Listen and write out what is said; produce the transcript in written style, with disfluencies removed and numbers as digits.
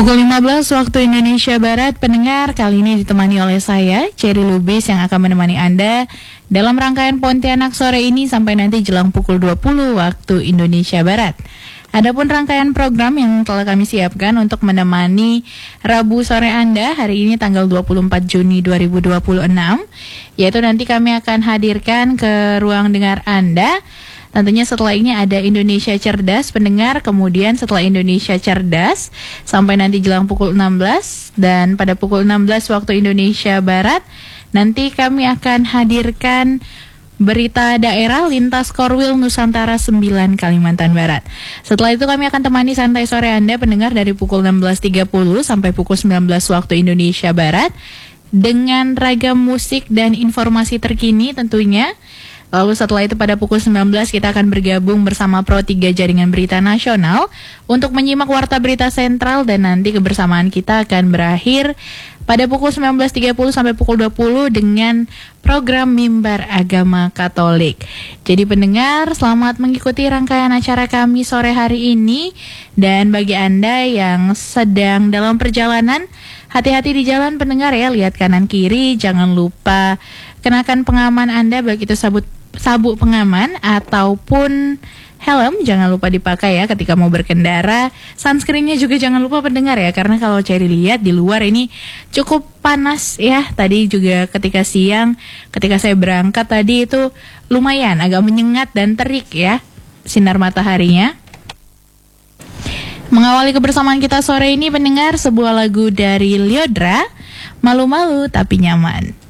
Pukul 15 waktu Indonesia Barat, pendengar kali ini ditemani oleh saya, Cherry Lubis, yang akan menemani Anda dalam rangkaian Pontianak sore ini sampai nanti jelang pukul 20 waktu Indonesia Barat. Adapun rangkaian program yang telah kami siapkan untuk menemani Rabu sore Anda hari ini tanggal 24 Juni 2026, yaitu nanti kami akan hadirkan ke ruang dengar Anda. Tentunya setelah ini ada Indonesia Cerdas pendengar, kemudian setelah Indonesia Cerdas sampai nanti jelang pukul 16, dan pada pukul 16 waktu Indonesia Barat nanti kami akan hadirkan berita daerah lintas Korwil Nusantara 9 Kalimantan Barat. Setelah itu kami akan temani santai sore Anda pendengar dari pukul 16.30 sampai pukul 19 waktu Indonesia Barat dengan ragam musik dan informasi terkini tentunya. Lalu setelah itu pada pukul 19 kita akan bergabung bersama Pro 3 Jaringan Berita Nasional untuk menyimak Warta Berita Sentral, dan nanti kebersamaan kita akan berakhir pada pukul 19.30 sampai pukul 20 dengan program Mimbar Agama Katolik. Jadi pendengar, selamat mengikuti rangkaian acara kami sore hari ini, dan bagi Anda yang sedang dalam perjalanan, hati-hati di jalan pendengar ya, lihat kanan kiri, jangan lupa kenakan pengaman Anda, baik itu sabuk pengaman ataupun helm, jangan lupa dipakai ya ketika mau berkendara. Sunscreennya juga jangan lupa pendengar ya, karena kalau Cherry lihat di luar ini cukup panas ya. Tadi juga ketika siang, ketika saya berangkat tadi itu lumayan agak menyengat dan terik ya sinar mataharinya. Mengawali kebersamaan kita sore ini pendengar, sebuah lagu dari Lyodra, Malu-Malu Tapi Nyaman.